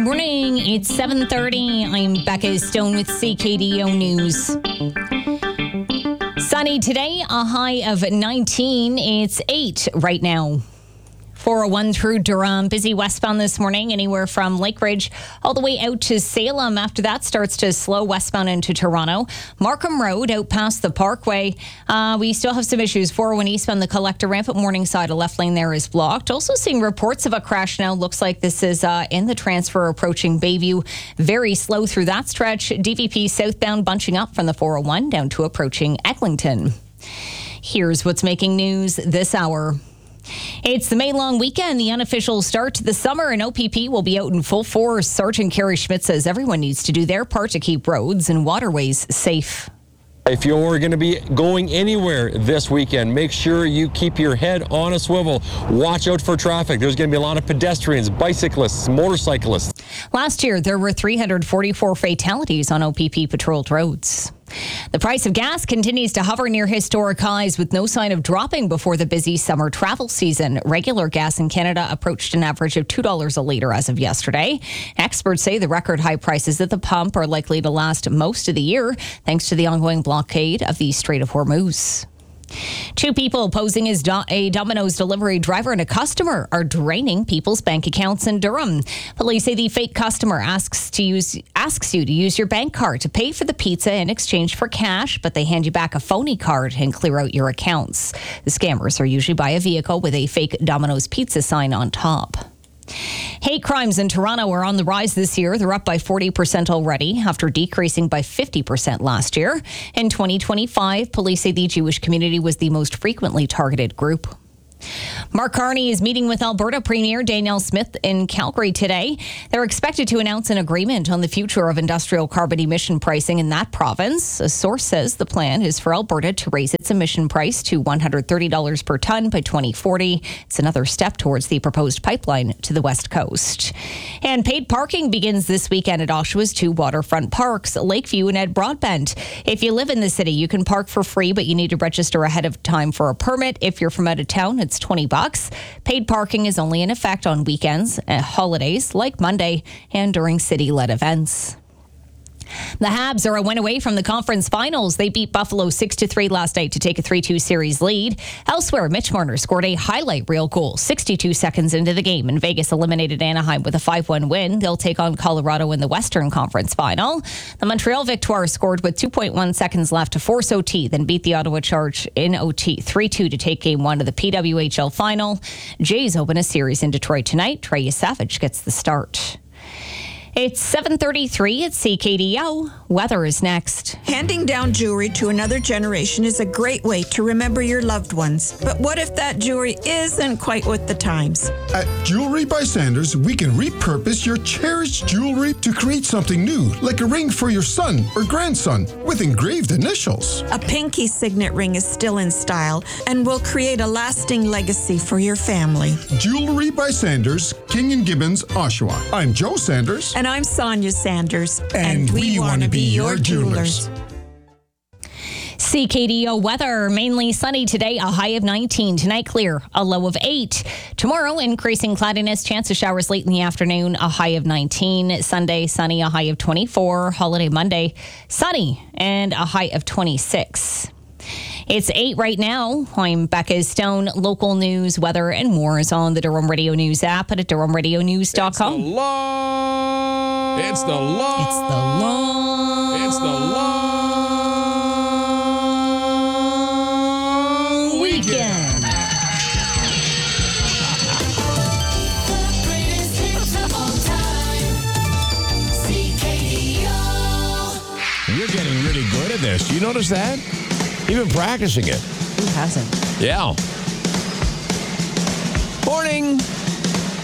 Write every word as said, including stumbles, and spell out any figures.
Good morning. It's seven thirty. I'm Becca Stone with C K D O News. Sunny today, a high of nineteen. It's eight right now. four oh one through Durham. Busy westbound this morning, anywhere from Lakeridge all the way out to Salem. After that, starts to slow westbound into Toronto. Markham Road out past the Parkway. Uh, we still have some issues. four oh one eastbound, the collector ramp at Morningside. A left lane there is blocked. Also seeing reports of a crash now. Looks like this is uh, in the transfer approaching Bayview. Very slow through that stretch. D V P southbound bunching up from the four oh one down to approaching Eglinton. Here's what's making news this hour. It's the May long weekend, the unofficial start to the summer, and O P P will be out in full force. Sergeant Carrie Schmidt says everyone needs to do their part to keep roads and waterways safe. If you're going to be going anywhere this weekend, make sure you keep your head on a swivel. Watch out for traffic. There's going to be a lot of pedestrians, bicyclists, motorcyclists. Last year, there were three hundred forty-four fatalities on O P P patrolled roads. The price of gas continues to hover near historic highs with no sign of dropping before the busy summer travel season. Regular gas in Canada approached an average of two dollars a litre as of yesterday. Experts say the record high prices at the pump are likely to last most of the year thanks to the ongoing blockade of the Strait of Hormuz. Two people posing as do- a Domino's delivery driver and a customer are draining people's bank accounts in Durham. Police say the fake customer asks to use asks you to use your bank card to pay for the pizza in exchange for cash, but they hand you back a phony card and clear out your accounts. The scammers are usually by a vehicle with a fake Domino's pizza sign on top. Hate crimes in Toronto are on the rise this year. They're up by forty percent already after decreasing by fifty percent last year. In twenty twenty-five, police say the Jewish community was the most frequently targeted group. Mark Carney is meeting with Alberta Premier Danielle Smith in Calgary today. They're expected to announce an agreement on the future of industrial carbon emission pricing in that province. A source says the plan is for Alberta to raise its emission price to one hundred thirty dollars per tonne by twenty forty. It's another step towards the proposed pipeline to the West Coast. And paid parking begins this weekend at Oshawa's two waterfront parks, Lakeview and Ed Broadbent. If you live in the city, you can park for free, but you need to register ahead of time for a permit. If you're from out of town, it's twenty bucks. Paid parking is only in effect on weekends, uh, holidays like Monday, and during city-led events. The Habs are a win away from the conference finals. They beat Buffalo six to three last night to take a three two series lead. Elsewhere, Mitch Marner scored a highlight reel goal sixty-two seconds into the game, and Vegas eliminated Anaheim with a five one win. They'll take on Colorado in the Western Conference final. The Montreal Victoire scored with two point one seconds left to force O T, then beat the Ottawa Charge in O T three two to take game one of the P W H L final. Jays open a series in Detroit tonight. Trey Savage gets the start. It's seven thirty-three at C K D O. Weather is next. Handing down jewelry to another generation is a great way to remember your loved ones. But what if that jewelry isn't quite with the times? At Jewelry by Sanders, we can repurpose your cherished jewelry to create something new, like a ring for your son or grandson with engraved initials. A pinky signet ring is still in style and will create a lasting legacy for your family. Jewelry by Sanders, King and Gibbons, Oshawa. I'm Joe Sanders. And I'm Sonia Sanders. And, and we, we want to be your jewelers. C K D O weather, mainly sunny today, a high of nineteen. Tonight clear, a low of eight. Tomorrow, increasing cloudiness, chance of showers late in the afternoon, a high of nineteen. Sunday, sunny, a high of twenty-four. Holiday Monday, sunny, and a high of twenty-six. It's eight right now. I'm Becca Stone. Local news, weather, and more is on the Durham Radio News app and at durham radio news dot com. It's the long. It's the long. It's the long. It's the long weekend. The greatest hits of all time. C K D O. You're getting really good at this. You notice that? You've been practicing it. Who hasn't? Yeah. Morning.